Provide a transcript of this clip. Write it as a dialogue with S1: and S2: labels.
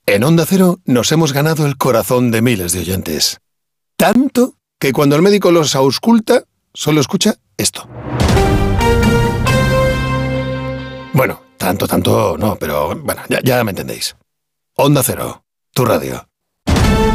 S1: En Onda Cero nos hemos ganado el corazón de miles de oyentes. Tanto que cuando el médico los ausculta, solo escucha esto. Bueno, tanto no, pero bueno, ya me entendéis. Onda Cero, tu radio.